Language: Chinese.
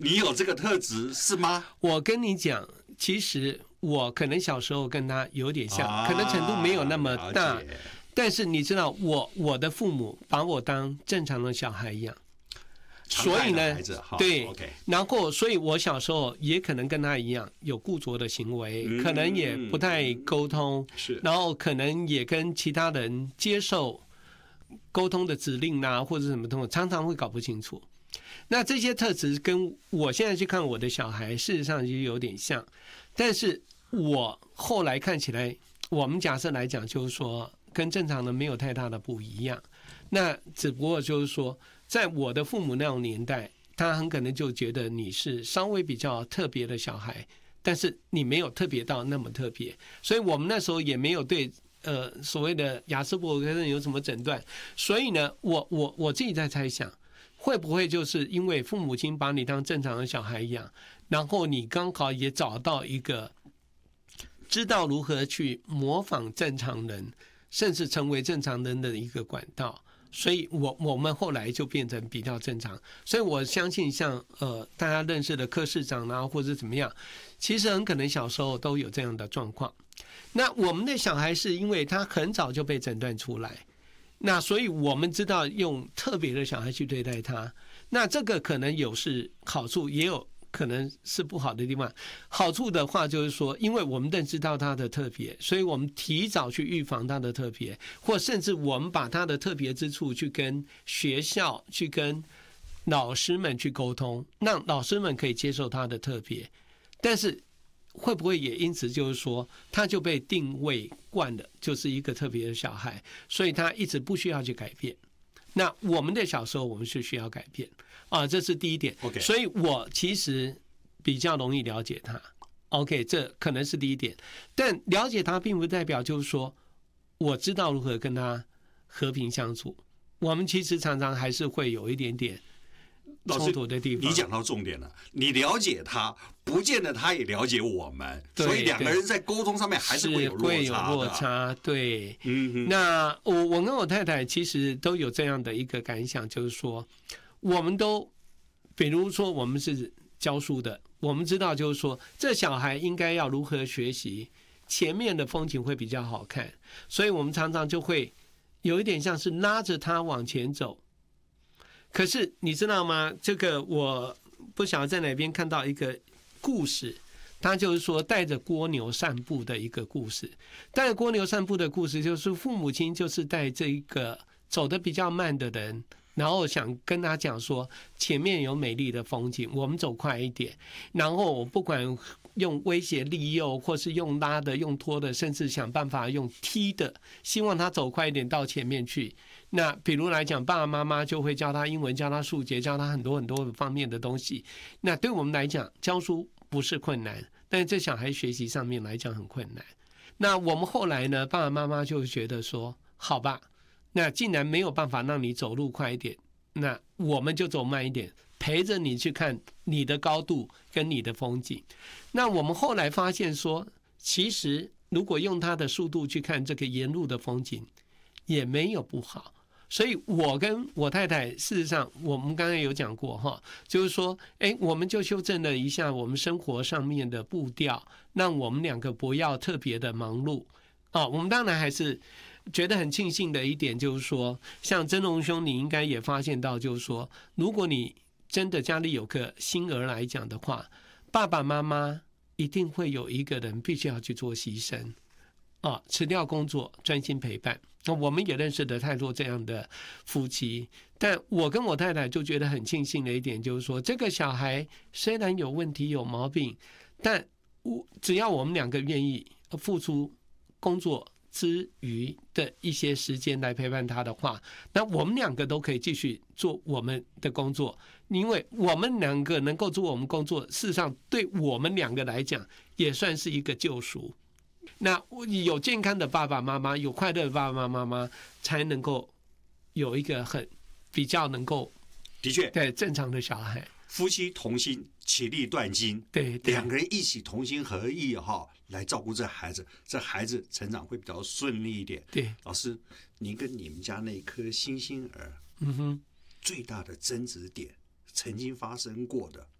你有这个特质是吗？ 我跟你讲，其实我可能小时候跟他有点像，可能程度没有那么大，但是你知道我的父母把我当正常的小孩一样。所以呢，对，然后所以我小时候也可能跟他一样有固着的行为，可能也不太沟通，然后可能也跟其他人接受沟通的指令啊，或者什么东西，常常会搞不清楚。那这些特质跟我现在去看我的小孩，事实上就有点像，但是我后来看起来，我们假设来讲，就是说跟正常人没有太大的不一样。那只不过就是说，在我的父母那种年代，他很可能就觉得你是稍微比较特别的小孩，但是你没有特别到那么特别，所以我们那时候也没有对所谓的亚斯伯格症有什么诊断。所以呢，我自己在猜想，会不会就是因为父母亲把你当正常的小孩养，然后你刚好也找到一个知道如何去模仿正常人，甚至成为正常人的一个管道。所以我们后来就变成比较正常，所以我相信像大家认识的柯市长啊，或者怎么样，其实很可能小时候都有这样的状况。那我们的小孩是因为他很早就被诊断出来，那所以我们知道用特别的小孩去对待他，那这个可能有是好处，也有可能是不好的地方。好处的话就是说，因为我们认知到他的特别，所以我们提早去预防他的特别，或甚至我们把他的特别之处去跟学校、去跟老师们去沟通，让老师们可以接受他的特别。但是会不会也因此就是说，他就被定位惯了，就是一个特别的小孩，所以他一直不需要去改变。那我们的小时候，我们是需要改变啊，这是第一点。所以我其实比较容易了解他。OK， 这可能是第一点。但了解他并不代表就是说我知道如何跟他和平相处。我们其实常常还是会有一点点冲突的地方。 你讲到重点了，你了解他，不见得他也了解我们，所以两个人在沟通上面还是会有落差。 对，那我跟我太太其实都有这样的一个感想，就是说，我们都，比如说我们是教书的，我们知道就是说，这小孩应该要如何学习，前面的风景会比较好看，所以我们常常就会有一点像是拉着他往前走。可是你知道吗？这个我不晓得在哪边看到一个故事，他就是说带着蜗牛散步的一个故事。带着蜗牛散步的故事，就是父母亲就是带这一个走得比较慢的人，然后想跟他讲说，前面有美丽的风景，我们走快一点。然后我不管用威胁利诱，或是用拉的、用拖的，甚至想办法用踢的，希望他走快一点到前面去。那比如来讲，爸爸妈妈就会教他英文，教他数学，教他很多很多方面的东西。那对我们来讲，教书不是困难，但是在小孩学习上面来讲很困难。那我们后来呢，爸爸妈妈就觉得说，好吧，那既然没有办法让你走路快一点，那我们就走慢一点，陪着你去看你的高度跟你的风景。那我们后来发现说，其实如果用他的速度去看这个沿路的风景，也没有不好。所以我跟我太太事实上我们刚才有讲过哈，就是说我们就修正了一下我们生活上面的步调，让我们两个不要特别的忙碌啊。我们当然还是觉得很庆幸的一点就是说，像曾龙兄你应该也发现到，就是说如果你真的家里有个新儿来讲的话，爸爸妈妈一定会有一个人必须要去做牺牲啊，辞掉工作专心陪伴。那我们也认识的太多这样的夫妻，但我跟我太太就觉得很庆幸的一点就是说，这个小孩虽然有问题有毛病，但只要我们两个愿意付出工作之余的一些时间来陪伴他的话，那我们两个都可以继续做我们的工作，因为我们两个能够做我们工作，事实上对我们两个来讲也算是一个救赎。那有健康的爸爸妈妈，有快乐的爸爸妈妈，才能够有一个很比较能够的确对正常的小孩。 夫妻同心，其利断金。 对， 两个人一起同心合意来照顾这孩子，这孩子成长会比较顺利一点。 对， 老师，您跟你们家那颗星星儿，最大的争执点曾经发生过的，